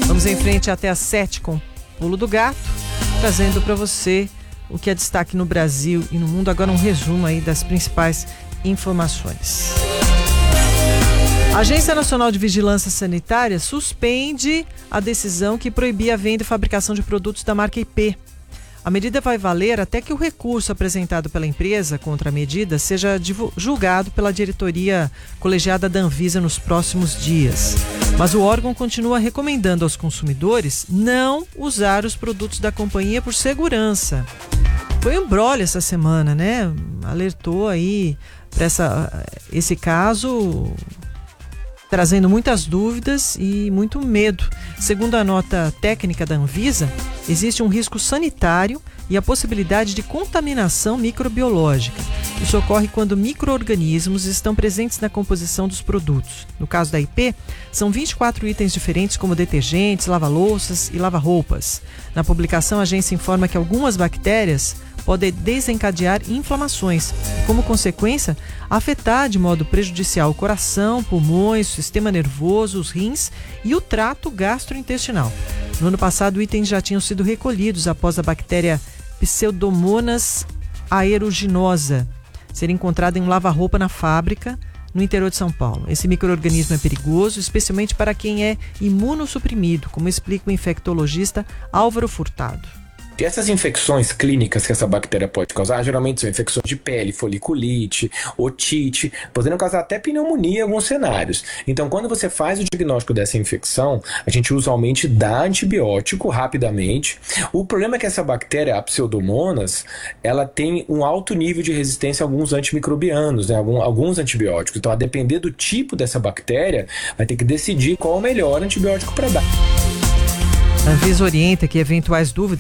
Vamos em frente até às 7 com o Pulo do Gato, trazendo para você o que é destaque no Brasil e no mundo. Agora um resumo aí das principais informações. A Agência Nacional de Vigilância Sanitária suspende a decisão que proibia a venda e fabricação de produtos da marca IP. A medida vai valer até que o recurso apresentado pela empresa contra a medida seja julgado pela diretoria colegiada da Anvisa nos próximos dias. Mas o órgão continua recomendando aos consumidores não usar os produtos da companhia por segurança. Foi um imbróglio essa semana, né? Alertou aí para esse caso, trazendo muitas dúvidas e muito medo. Segundo a nota técnica da Anvisa, existe um risco sanitário e a possibilidade de contaminação microbiológica. Isso ocorre quando micro-organismos estão presentes na composição dos produtos. No caso da IP, são 24 itens diferentes como detergentes, lava-louças e lava-roupas. Na publicação, a agência informa que algumas bactérias podem desencadear inflamações, como consequência, afetar de modo prejudicial o coração, pulmões, sistema nervoso, os rins e o trato gastrointestinal. No ano passado, itens já tinham sido recolhidos após a bactéria Pseudomonas aeruginosa ser encontrada em um lava-roupa na fábrica no interior de São Paulo. Esse micro-organismo é perigoso, especialmente para quem é imunossuprimido, como explica o infectologista Álvaro Furtado. E essas infecções clínicas que essa bactéria pode causar, geralmente são infecções de pele, foliculite, otite, podendo causar até pneumonia em alguns cenários. Então, quando você faz o diagnóstico dessa infecção, a gente usualmente dá antibiótico rapidamente. O problema é que essa bactéria, a Pseudomonas, ela tem um alto nível de resistência a alguns antimicrobianos, né? Alguns antibióticos. Então, a depender do tipo dessa bactéria, vai ter que decidir qual é o melhor antibiótico para dar. A Anvisa orienta que eventuais dúvidas